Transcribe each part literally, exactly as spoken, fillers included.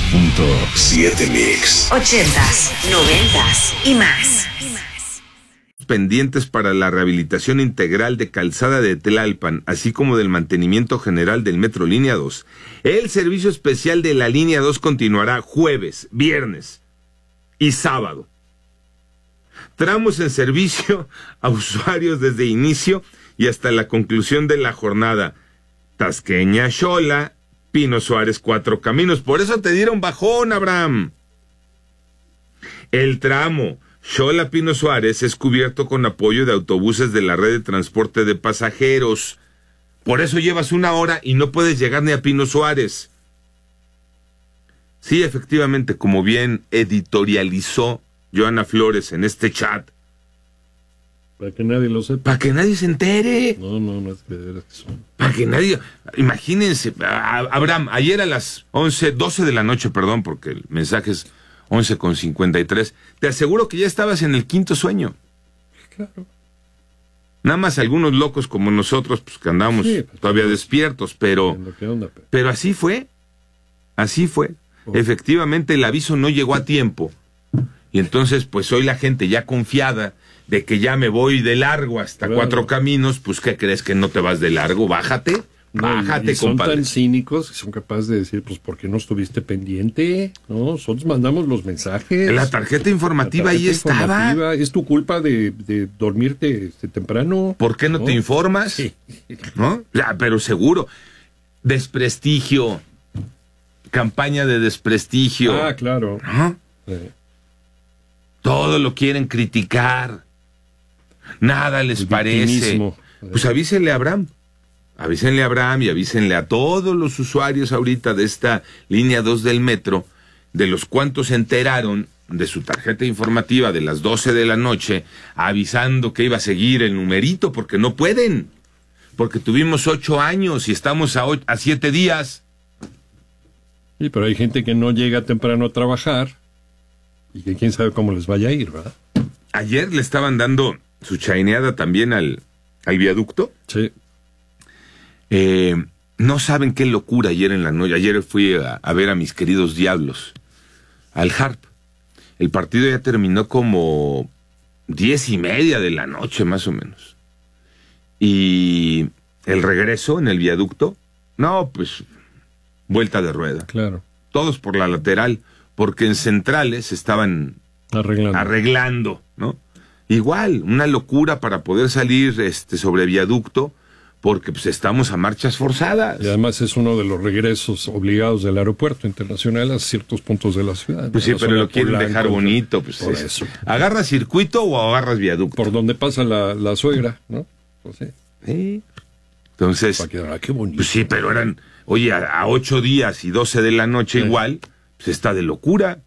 punto siete Mix. Ochentas, noventas y más. Pendientes para la rehabilitación integral de Calzada de Tlalpan, así como del mantenimiento general del Metro Línea dos. El servicio especial de la Línea dos continuará jueves, viernes y sábado. Tramos en servicio a usuarios desde inicio y hasta la conclusión de la jornada. Tasqueña, Xola, Pino Suárez, Cuatro Caminos. Por eso te dieron bajón, Abraham. El tramo Xola Pino Suárez es cubierto con apoyo de autobuses de la red de transporte de pasajeros. Por eso llevas una hora y no puedes llegar ni a Pino Suárez. Sí, efectivamente, como bien editorializó Joana Flores en este chat. Para que nadie lo sepa. Para que nadie se entere. No, no, no es que de veras que son. Para que nadie... Imagínense, Abraham, ayer a las once, doce de la noche, perdón, porque el mensaje es once con cincuenta y tres, te aseguro que ya estabas en el quinto sueño. Claro. Nada más algunos locos como nosotros, pues que andamos sí, pues, todavía despiertos, pero... Onda, pero... pero así fue. Así fue. Oh. Efectivamente, el aviso no llegó a tiempo. Y entonces, pues hoy la gente ya confiada de que ya me voy de largo hasta claro. Cuatro Caminos, pues ¿qué crees que no te vas de largo? Bájate, no, bájate, y son compadre. Son tan cínicos que son capaces de decir, pues ¿por qué no estuviste pendiente? No, nosotros mandamos los mensajes. La tarjeta informativa la tarjeta ahí informativa, estaba. Es tu culpa de, de dormirte este, temprano. ¿Por qué no, no? te informas? Sí. ¿No? Ya, pero seguro. Desprestigio. Campaña de desprestigio. Ah, claro. ¿No? Sí. Todo lo quieren criticar. Nada les parece. Pues avísenle a Abraham. Avísenle a Abraham y avísenle a todos los usuarios ahorita de esta línea dos del metro, de los cuantos se enteraron de su tarjeta informativa de las doce de la noche, avisando que iba a seguir el numerito, porque no pueden. Porque tuvimos ocho años y estamos a, ocho, a siete días. Sí, pero hay gente que no llega temprano a trabajar y que quién sabe cómo les vaya a ir, ¿verdad? Ayer le estaban dando su chaineada también al, al viaducto. Sí. Eh, no saben qué locura ayer en la noche. Ayer fui a, a ver a mis queridos Diablos al Harp. El partido ya terminó como diez y media de la noche, más o menos. Y el regreso en el viaducto, no, pues, vuelta de rueda. Claro. Todos por la lateral, porque en centrales estaban arreglando, arreglando ¿no? Igual, una locura para poder salir este sobre viaducto, porque pues estamos a marchas forzadas. Y además es uno de los regresos obligados del aeropuerto internacional a ciertos puntos de la ciudad. Pues sí, pero lo quieren Polanco, dejar bonito. Pues por es, eso. ¿Agarras circuito o agarras viaducto? Por donde pasa la, la suegra, ¿no? Pues sí. Sí. Entonces, quedar, ah, qué bonito. Pues sí, pero eran, oye, a, a ocho días y doce de la noche sí. Igual, pues está de locura.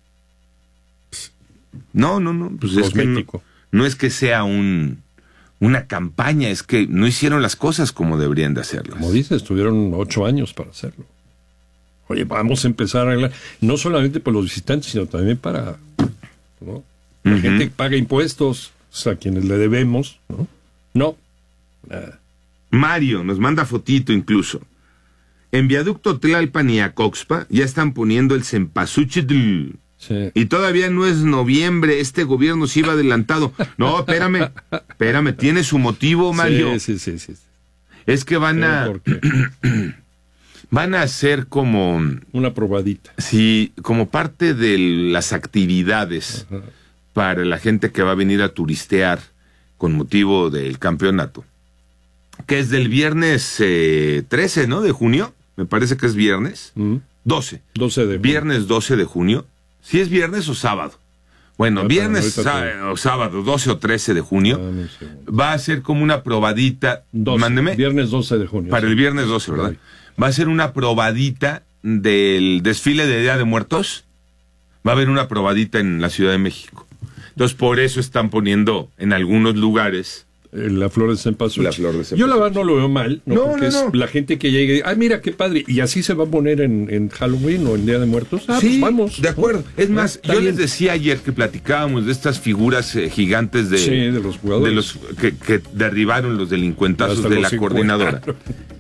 No, no, no. Pues es que no, no es que sea un... una campaña, es que no hicieron las cosas como deberían de hacerlas. Como dices, tuvieron ocho años para hacerlo. Oye, vamos a empezar a arreglar, no solamente por los visitantes, sino también para, ¿no? La uh-huh. gente paga impuestos, o sea, a quienes le debemos, ¿no? No, nada. Mario nos manda fotito incluso. En viaducto Tlalpan y Acoxpa ya están poniendo el cempasúchitl. Sí. Y todavía no es noviembre, este gobierno sí iba adelantado. No, espérame, espérame, tiene su motivo, Mario. Sí, sí, sí, sí. Es que van a... van a hacer como... una probadita. Sí, como parte de las actividades Ajá. para la gente que va a venir a turistear con motivo del campeonato. Que es del viernes eh, trece, ¿no? De junio, me parece que es viernes. Mm. doce. doce de junio. Viernes doce de junio. ¿Si es viernes o sábado? Bueno, ah, viernes sá- o sábado, doce o trece de junio, ah, no sé. Va a ser como una probadita. doce, mándeme. Viernes doce de junio. Para sí. el viernes doce, ¿verdad? Right. Va a ser una probadita del desfile de Día de Muertos. Va a haber una probadita en la Ciudad de México. Entonces, por eso están poniendo en algunos lugares... La flor de cempasúchil. La flor de cempasúchil. Yo la verdad no lo veo mal, ¿no? No, Porque no, no. es la gente que llega y dice, ah, mira qué padre, y así se va a poner en, en Halloween o en Día de Muertos. Ah, sí, pues vamos. de acuerdo. Es más, Está yo bien. les decía ayer que platicábamos de estas figuras eh, gigantes de, sí, de los jugadores. de los que, que derribaron los delincuentazos Hasta de los la coordinadora.